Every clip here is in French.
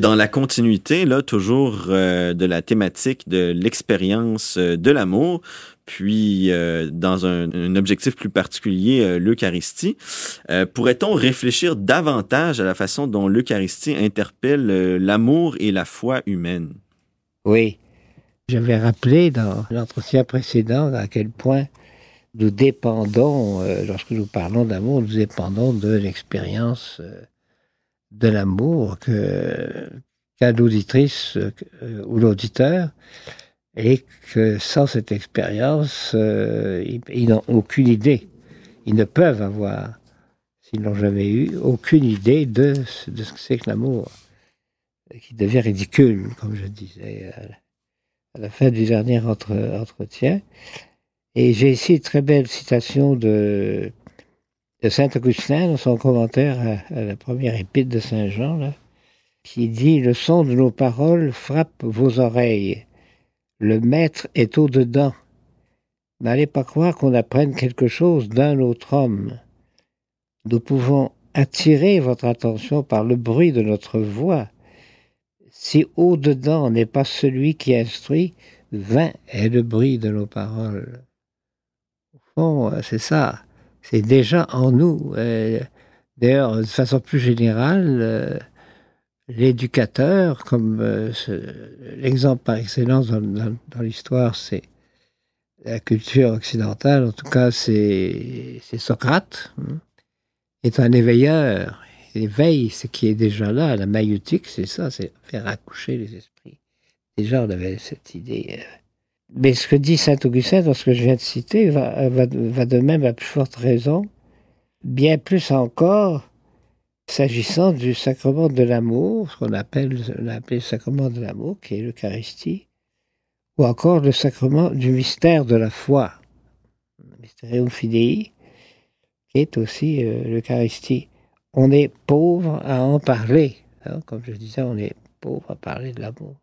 Dans la continuité, là, toujours de la thématique de l'expérience de l'amour, puis dans un objectif plus particulier, l'Eucharistie, pourrait-on réfléchir davantage à la façon dont l'Eucharistie interpelle l'amour et la foi humaine? Oui, j'avais rappelé dans l'entretien précédent à quel point nous dépendons, lorsque nous parlons d'amour, nous dépendons de l'expérience de l'amour qu'a l'auditrice ou l'auditeur, et que sans cette expérience, ils n'ont aucune idée. Ils ne peuvent avoir, s'ils n'ont jamais eu, aucune idée de ce que c'est que l'amour, qui devient ridicule, comme je disais à la fin du dernier entretien. Et j'ai ici une très belle citation de saint Augustin dans son commentaire à la première épître de saint Jean, là, qui dit « Le son de nos paroles frappe vos oreilles. Le maître est au-dedans. N'allez pas croire qu'on apprenne quelque chose d'un autre homme. Nous pouvons attirer votre attention par le bruit de notre voix. Si au-dedans n'est pas celui qui instruit, vain est le bruit de nos paroles. » Au fond, c'est ça. C'est déjà en nous. D'ailleurs, de façon plus générale, l'éducateur, comme l'exemple par excellence dans l'histoire, c'est la culture occidentale, en tout cas, c'est Socrate, est un éveilleur. L'éveil, ce qui est déjà là, la maïeutique, c'est ça, c'est faire accoucher les esprits. Déjà, on avait cette idée. Mais ce que dit saint Augustin, dans ce que je viens de citer, va de même à plus forte raison, bien plus encore, s'agissant du sacrement de l'amour, ce qu'on appelle le sacrement de l'amour, qui est l'Eucharistie, ou encore le sacrement du mystère de la foi, Mysterium Fidei, qui est aussi l'Eucharistie. On est pauvre à en parler, hein, comme je disais, on est pauvre à parler de l'amour.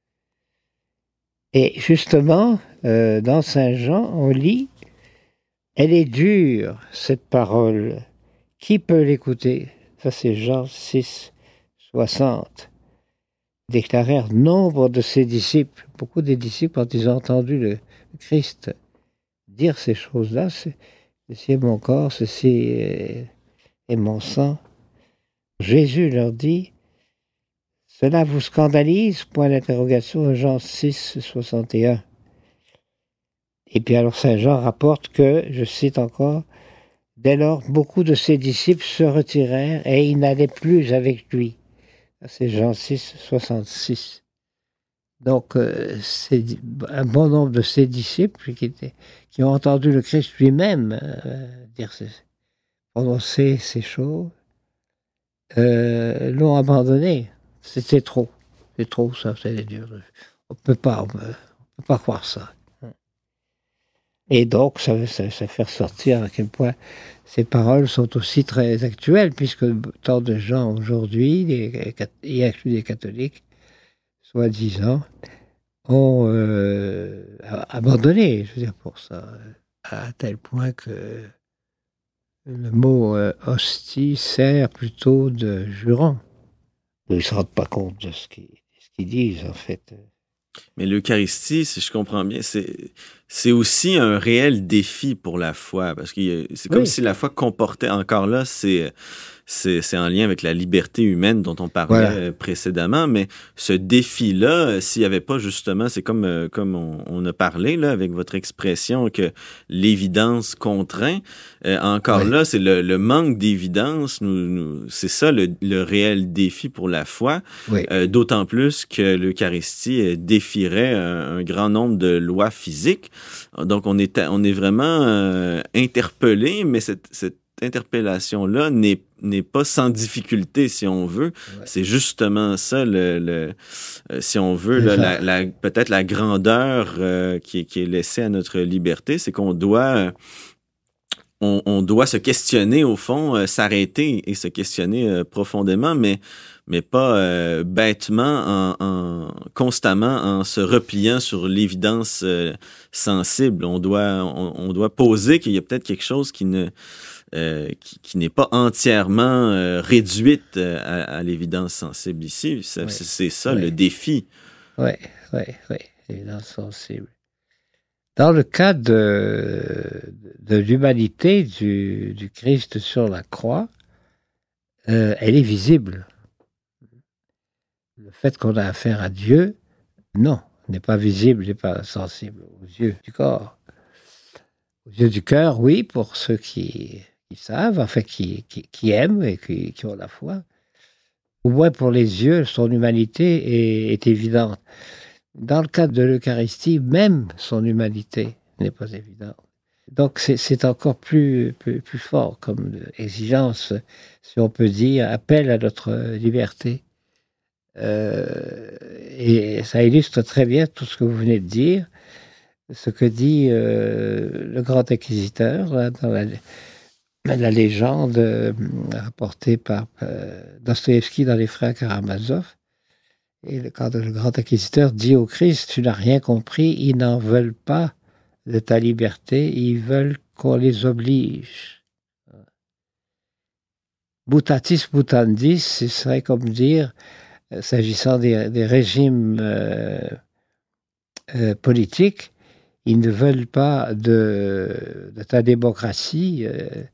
Et justement, dans Saint Jean, on lit « Elle est dure, cette parole. Qui peut l'écouter ?» Ça, c'est Jean 6, 60. Déclarèrent nombre de ses disciples. Beaucoup des disciples, quand ils ont entendu le Christ dire ces choses-là, ceci est mon corps, ceci est mon sang. Jésus leur dit « Cela vous scandalise ?» Point d'interrogation, Jean 6, 61. Et puis alors Saint Jean rapporte que, je cite encore, « Dès lors, beaucoup de ses disciples se retirèrent et ils n'allaient plus avec lui. » C'est Jean 6, 66. Donc, c'est un bon nombre de ses disciples qui ont entendu le Christ lui-même prononcer ces choses, l'ont abandonné. C'était trop. C'est trop, ça, c'est dur. On peut pas croire ça. Et donc, ça fait ressortir à quel point ces paroles sont aussi très actuelles, puisque tant de gens aujourd'hui, y inclus des catholiques, soi-disant, ont abandonné, je veux dire, pour ça, à tel point que le mot hostie sert plutôt de jurant. Ils ne se rendent pas compte de ce qu'ils disent, en fait. Mais l'Eucharistie, si je comprends bien, c'est aussi un réel défi pour la foi, parce que c'est comme si la foi comportait, encore là, c'est en lien avec la liberté humaine dont on parlait précédemment, mais ce défi-là, s'il n'y avait pas justement, c'est comme on a parlé là avec votre expression que l'évidence contraint, encore là, c'est le manque d'évidence, c'est ça le réel défi pour la foi, d'autant plus que l'Eucharistie défierait un grand nombre de lois physiques. Donc on est vraiment interpellé, mais cette interpellation-là n'est pas sans difficulté, si on veut. C'est justement ça, si on veut, peut-être la grandeur qui est laissée à notre liberté, c'est qu'on doit... On doit se questionner, au fond, s'arrêter et se questionner profondément, mais pas bêtement, constamment en se repliant sur l'évidence sensible. On doit poser qu'il y a peut-être quelque chose qui ne qui n'est pas entièrement réduite à l'évidence sensible ici. C'est ça le défi. Oui, l'évidence sensible. Dans le cas de l'humanité du Christ sur la croix, elle est visible. Le fait qu'on a affaire à Dieu, non, n'est pas visible, n'est pas sensible aux yeux du corps. Aux yeux du cœur, oui, pour ceux qui savent, enfin qui aiment et qui ont la foi. Au moins pour les yeux, son humanité est évidente. Dans le cadre de l'Eucharistie, même son humanité n'est pas évidente. Donc c'est encore plus fort comme exigence, si on peut dire, appel à notre liberté. Et ça illustre très bien tout ce que vous venez de dire, ce que dit le grand inquisiteur là, dans la légende rapportée par Dostoïevski dans Les Frères Karamazov. Et quand le grand inquisiteur dit au Christ, tu n'as rien compris, ils n'en veulent pas de ta liberté, ils veulent qu'on les oblige. Mutatis mutandis, ce serait comme dire, s'agissant des régimes politiques, ils ne veulent pas de ta démocratie,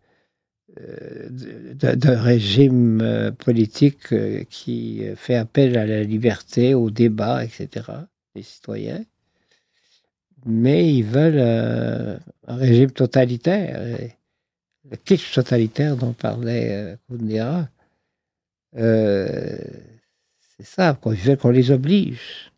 d'un régime politique qui fait appel à la liberté, au débat, etc., des citoyens. Mais ils veulent un régime totalitaire. Le kitsch totalitaire dont parlait Kundera, c'est ça, ils veulent qu'on les oblige.